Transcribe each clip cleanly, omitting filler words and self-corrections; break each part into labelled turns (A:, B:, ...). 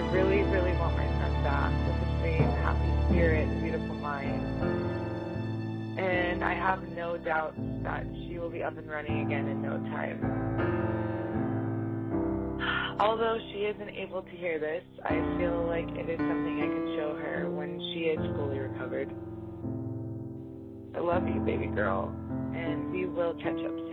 A: really, really want my son back with the same happy spirit, beautiful mind. And I have no doubt that she will be up and running again in no time. Although she isn't able to hear this, I feel like it is something I can show her when she is fully recovered. I love you, baby girl, and we will catch up soon.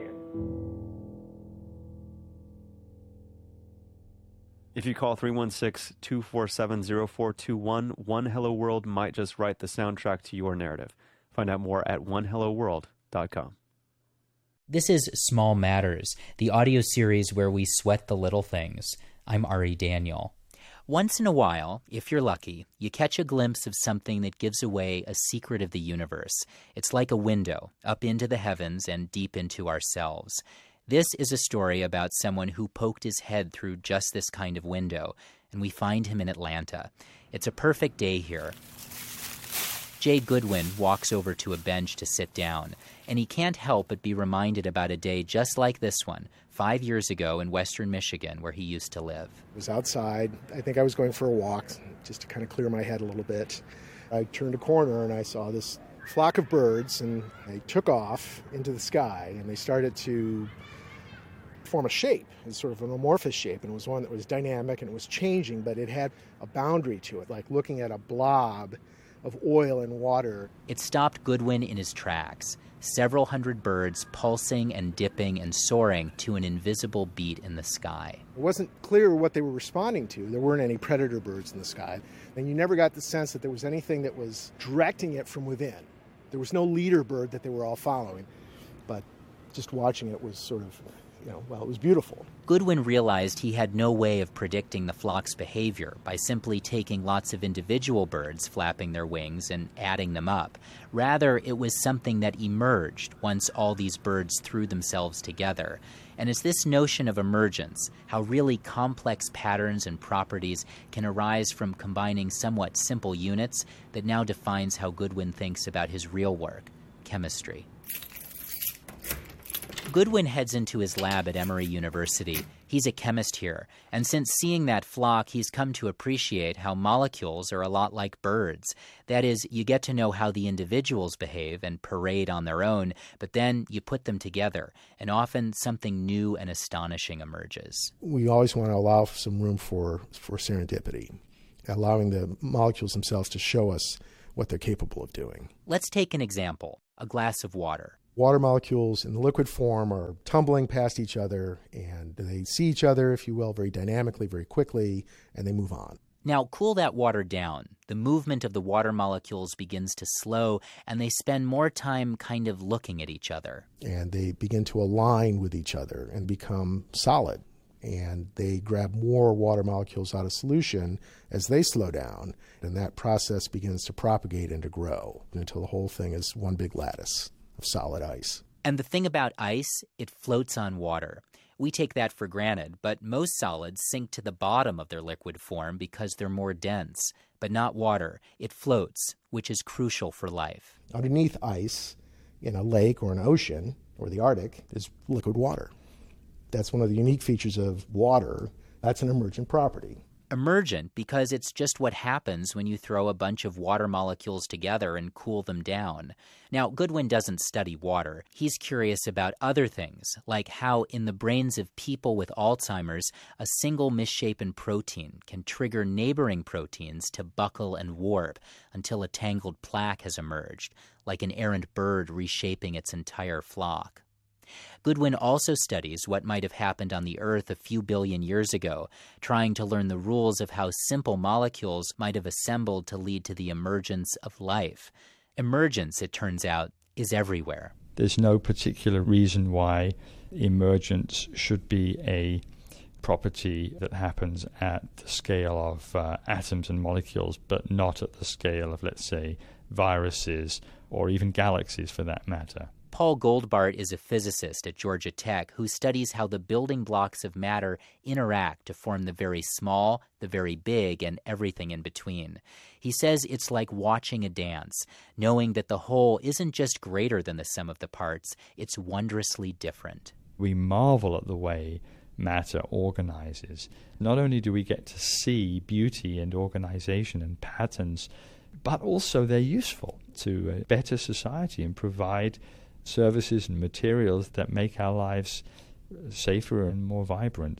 B: If you call 316-247-0421, One Hello World might just write the soundtrack to your narrative. Find out more at onehelloworld.com.
C: This is Small Matters, the audio series where we sweat the little things. I'm Ari Daniel. Once in a while, if you're lucky, you catch a glimpse of something that gives away a secret of the universe. It's like a window up into the heavens and deep into ourselves. This is a story about someone who poked his head through just this kind of window, and we find him in Atlanta. It's a perfect day here. Jay Goodwin walks over to a bench to sit down, and he can't help but be reminded about a day just like this one, 5 years ago in western Michigan, where he used to live.
D: I was outside. I think I was going for a walk, just to kind of clear my head a little bit. I turned a corner, and I saw this flock of birds, and they took off into the sky, and they started to form a shape. It's sort of an amorphous shape, and it was one that was dynamic, and it was changing, but it had a boundary to it, like looking at a blob of oil and water.
C: It stopped Goodwin in his tracks. Several hundred birds pulsing and dipping and soaring to an invisible beat in the sky.
D: It wasn't clear what they were responding to. There weren't any predator birds in the sky, and you never got the sense that there was anything that was directing it from within. There was no leader bird that they were all following, but just watching it was sort of, it was beautiful.
C: Goodwin realized he had no way of predicting the flock's behavior by simply taking lots of individual birds flapping their wings and adding them up. Rather, it was something that emerged once all these birds threw themselves together. And it's this notion of emergence, how really complex patterns and properties can arise from combining somewhat simple units, that now defines how Goodwin thinks about his real work, chemistry. Goodwin heads into his lab at Emory University. He's a chemist here, and since seeing that flock, he's come to appreciate how molecules are a lot like birds. That is, you get to know how the individuals behave and parade on their own, but then you put them together, and often something new and astonishing emerges.
D: We always want to allow some room for serendipity, allowing the molecules themselves to show us what they're capable of doing.
C: Let's take an example, a glass of water.
D: Water molecules in the liquid form are tumbling past each other, and they see each other, if you will, very dynamically, very quickly, and they move on.
C: Now, cool that water down. The movement of the water molecules begins to slow, and they spend more time kind of looking at each other.
D: And they begin to align with each other and become solid. And they grab more water molecules out of solution as they slow down, and that process begins to propagate and to grow until the whole thing is one big lattice of solid ice.
C: And the thing about ice, it floats on water. We take that for granted, but most solids sink to the bottom of their liquid form because they're more dense. But not water. It floats, which is crucial for life.
D: Underneath ice, in a lake or an ocean, or the Arctic, is liquid water. That's one of the unique features of water. That's an emergent property.
C: Emergent because it's just what happens when you throw a bunch of water molecules together and cool them down. Now, Goodwin doesn't study water. He's curious about other things, like how in the brains of people with Alzheimer's, a single misshapen protein can trigger neighboring proteins to buckle and warp until a tangled plaque has emerged, like an errant bird reshaping its entire flock. Goodwin also studies what might have happened on the Earth a few billion years ago, trying to learn the rules of how simple molecules might have assembled to lead to the emergence of life. Emergence, it turns out, is everywhere.
E: There's no particular reason why emergence should be a property that happens at the scale of atoms and molecules, but not at the scale of, let's say, viruses or even galaxies for that matter.
C: Paul Goldbart is a physicist at Georgia Tech who studies how the building blocks of matter interact to form the very small, the very big, and everything in between. He says it's like watching a dance, knowing that the whole isn't just greater than the sum of the parts, it's wondrously different.
E: We marvel at the way matter organizes. Not only do we get to see beauty and organization and patterns, but also they're useful to a better society and provide services and materials that make our lives safer and more vibrant.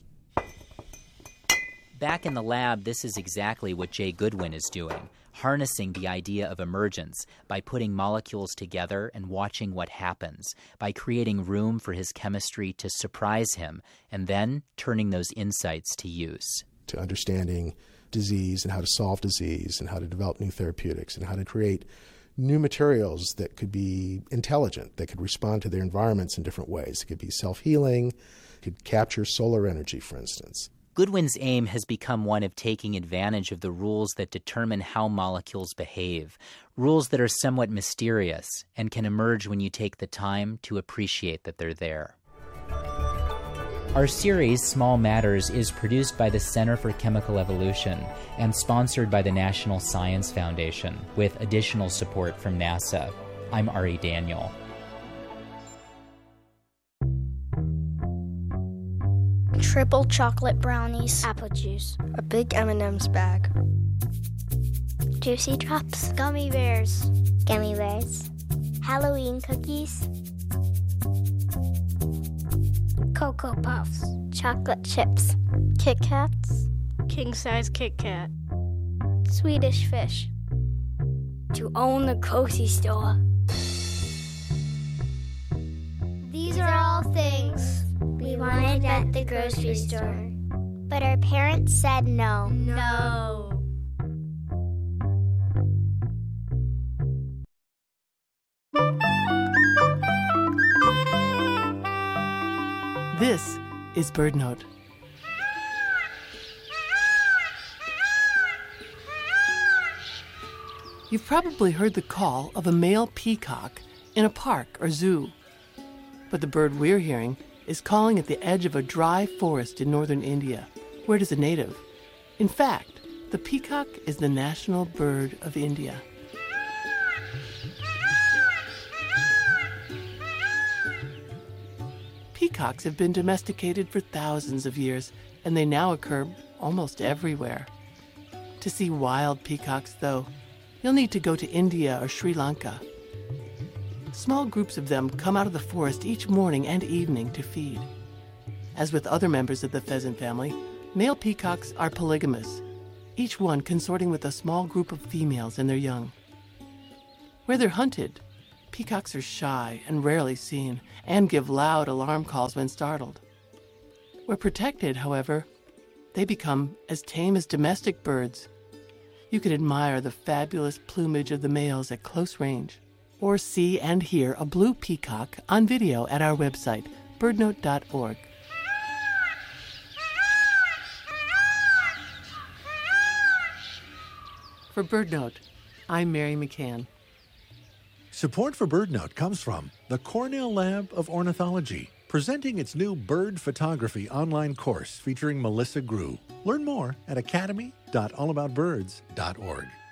C: Back in the lab, this is exactly what Jay Goodwin is doing, harnessing the idea of emergence by putting molecules together and watching what happens, by creating room for his chemistry to surprise him, and then turning those insights to use.
D: To understanding disease and how to solve disease and how to develop new therapeutics and how to create new materials that could be intelligent, that could respond to their environments in different ways. It could be self-healing, could capture solar energy, for instance.
C: Goodwin's aim has become one of taking advantage of the rules that determine how molecules behave, rules that are somewhat mysterious and can emerge when you take the time to appreciate that they're there. Our series, Small Matters, is produced by the Center for Chemical Evolution and sponsored by the National Science Foundation, with additional support from NASA. I'm Ari Daniel.
F: Triple chocolate brownies, apple juice, a big M&M's bag, juicy drops, gummy bears, Halloween cookies, Cocoa Puffs, chocolate chips, Kit Kats, king-size Kit Kat, Swedish fish, to own the cozy store. These are all things we wanted at the grocery store, but our parents said no. No.
G: This is BirdNote. You've probably heard the call of a male peacock in a park or zoo. But the bird we're hearing is calling at the edge of a dry forest in northern India, where it is a native. In fact, the peacock is the national bird of India. Peacocks have been domesticated for thousands of years, and they now occur almost everywhere. To see wild peacocks, though, you'll need to go to India or Sri Lanka. Small groups of them come out of the forest each morning and evening to feed. As with other members of the pheasant family, male peacocks are polygamous, each one consorting with a small group of females and their young. Where they're hunted, peacocks are shy and rarely seen, and give loud alarm calls when startled. Where protected, however, they become as tame as domestic birds. You can admire the fabulous plumage of the males at close range, or see and hear a blue peacock on video at our website, birdnote.org. For BirdNote, I'm Mary McCann.
H: Support for BirdNote comes from the Cornell Lab of Ornithology, presenting its new bird photography online course featuring Melissa Grew. Learn more at academy.allaboutbirds.org.